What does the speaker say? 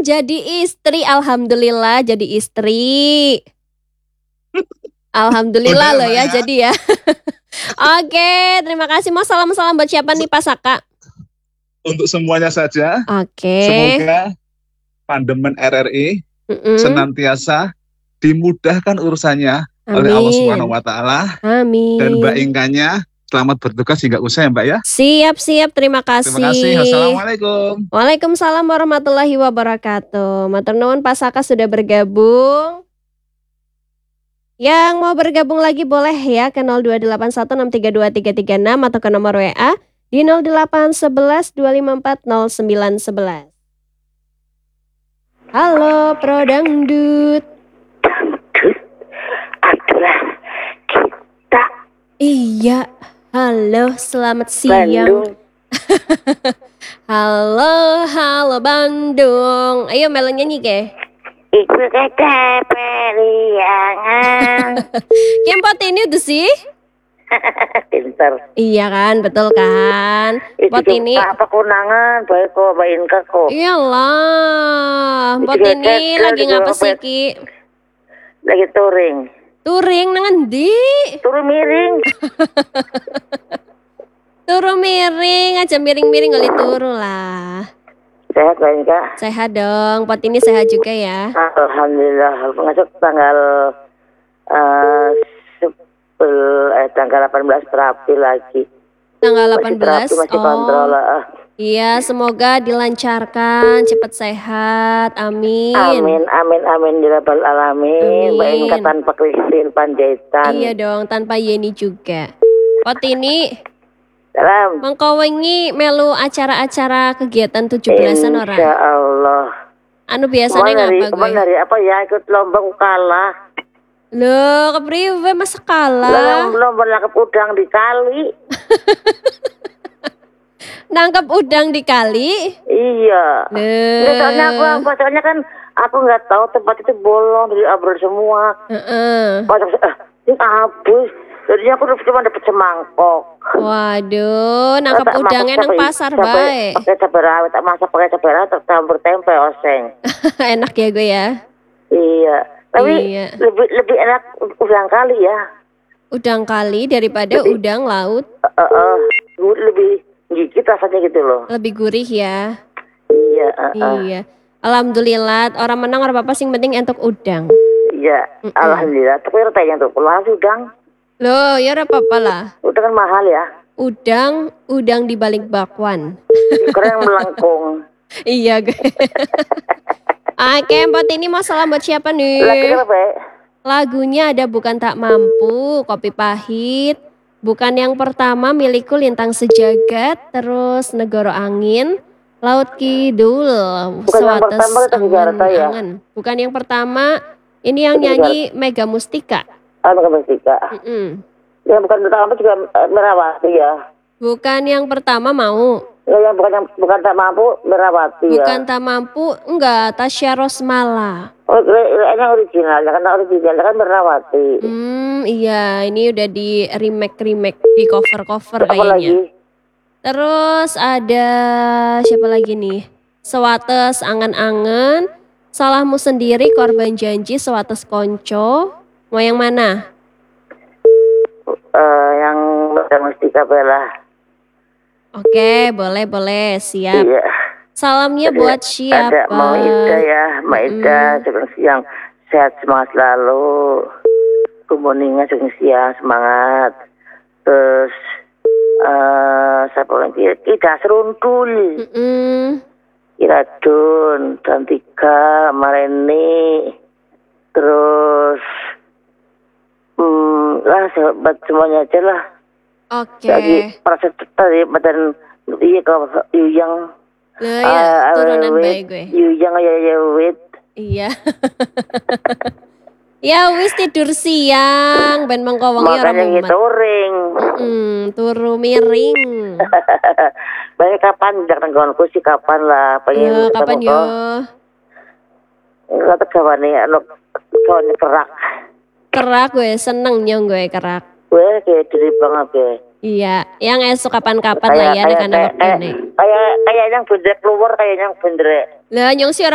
jadi istri, alhamdulillah jadi istri. Alhamdulillah Udah, loh Mbak, ya, ya. jadi ya. Oke, terima kasih. Mau salam-salam buat siapa nih Pak Saka? Untuk semuanya saja, Oke. semoga Pandemen RRI Mm-mm. senantiasa dimudahkan urusannya oleh Allah Subhanahu Amin. wa taala, dan Mbak Amin. Ingkanya selamat bertugas hingga usai ya, Mbak ya. Siap-siap, terima Terima kasih. kasih. Assalamualaikum. Waalaikumsalam warahmatullahi wabarakatuh. Matur nuwun Pak Saka sudah bergabung. Yang mau bergabung lagi boleh ya ke 02816323336 atau ke nomor WA di 08112540911. Halo Pro Dangdut. Dangdut adalah kita Iya, halo selamat siang. Bandung. Halo Bandung. Ayo melo nyanyi ke. Iku kata periangan. Kempot ini tuh sih. Pinter. Iya kan, betul kan. Pot ini. Apa kunangan? Baik kok, bayin kok. Iyalah, pot Itu ini gagal, lagi itu ngapa sih apa? Ki? Lagi touring. Touring nang endi? Turu miring. Turu miring, aja miring-miring kali turu lah. Sehat bayin kak? Sehat dong, pot ini sehat juga ya. Alhamdulillah. Masuk tanggal tanggal 18 terapi lagi. Tanggal Masih 18. terapi, masih kontrol. Iya, semoga dilancarkan, cepat sehat. Amin. Amin ya rabbal alamin. Amin. Mbak Inka tanpa Kristin Panjaitan. Iya dong, tanpa Yeni juga. Pot ini Salam. mengko wengi melu acara-acara kegiatan 17-an orang. Insya Allah. Anu biasanya ngapa gue? Kemarin dari apa ya, ikut lomba kalah. Loh, kepriwe masa kalah? Lomba nangkep udang di kali. Nangkep udang di kali? Iya. Loh. Soalnya kan aku nggak tahu tempat itu bolong, jadi abrol semua. Ini habis. Jadinya aku cuma dapat semangkok. Waduh, nangkep udangnya nang pasar baik. Pakai cabai rawit, tak masak pakai cabai rawit, campur tempe oseng. Enak ya gue ya. Iya. Tapi iya. lebih enak udang kali ya. Udang kali daripada udang laut. Lebih gigit rasanya gitu loh. Lebih gurih ya. Iya. Iya. Alhamdulillah, orang menang orang apa sing penting entuk udang. Iya. Alhamdulillah. Tapi ratanya tuh kelas udang. Loh, ya ora apa-apa lah. Udang kan mahal ya. Udang di balik bakwan. Keren melengkung. Iya gue. Oke, Pot ini masalah buat siapa nih? Lagunya apa? Lagunya ada Bukan Tak Mampu, Kopi Pahit, Bukan Yang Pertama, Milikku, Lintang Sejagat, terus Negoro Angin, Laut Kidul, Sewates Angan. Bukan Yang Pertama, ini yang nyanyi Mega Mustika. Mega Mustika. Yang bukan pertama juga Merawati ya. Bukan Yang Pertama mau. Yang bukan tak mampu Merawati ya. Bukan Tak Mampu enggak, Tasya Rosmala. Oh, yang original, karena original kan Merawati. Iya, ini udah di remake, di cover kayaknya. Lagi? Terus ada siapa lagi nih? Sewates Angan-angan, Salahmu Sendiri, Korban Janji, Sewates Konco. Mau yang mana? Yang Mega Mustika Bella. Oke, boleh, siap. Iya. Salamnya buat siapa? Ada Maida ya, Maida siang sehat semangat selalu. Kumoninga siang semangat. Terus siapa lagi? Kita seruntul. Iradun, Cantika, Mareni. Terus sahabat semuanya aja lah. Oke. Lagi proses tadi badan iya kalau Yuyang. Ya, turunan baik gue. Yuyang ya wait. Iya. Ya wis tidur siang ben mengko wengi ora mumet. Makanya touring. Turu miring. Banyak kapan jak nanggonku sih kapan lah pengen kapan yo? Enggak tegawani kawan kerak. Kerak gue seneng nyong gue kerak. Gue kayak diri banget gue. Iya, yang esok kapan-kapan lah ya nek ana wektune. Kayak yang bener keluar kayak yang bener. Lah nyong sih